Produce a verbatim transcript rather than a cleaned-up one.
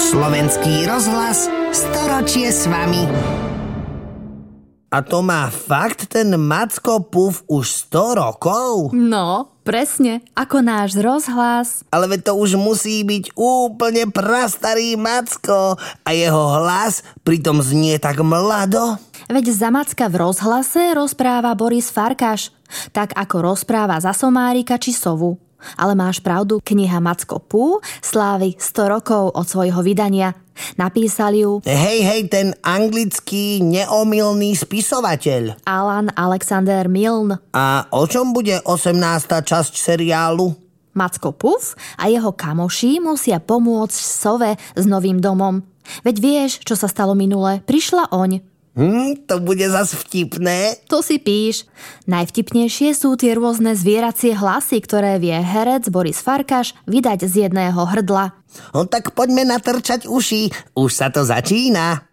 Slovenský rozhlas, storočie s vami. A to má fakt ten Macko Puf už sto rokov? No, presne, ako náš rozhlas. Ale veď to už musí byť úplne prastarý Macko a jeho hlas pritom znie tak mlado. Veď za Macka v rozhlase rozpráva Boris Farkáš, tak ako rozpráva za Somárika či Sovu. Ale máš pravdu, kniha Macko Pú slávi sto rokov od svojho vydania. Napísal ju Hej, hej, ten anglický neomylný spisovateľ Alan Alexander Milne. A o čom bude osemnásta časť seriálu? Macko Puf a jeho kamoši musia pomôcť Sove s novým domom. Veď vieš, čo sa stalo minule? Prišla oň. Hm, to bude zas vtipné. To si píš. Najvtipnejšie sú tie rôzne zvieracie hlasy, ktoré vie herec Boris Farkáš vydať z jedného hrdla. No tak poďme natrčať uši. Už sa to začína.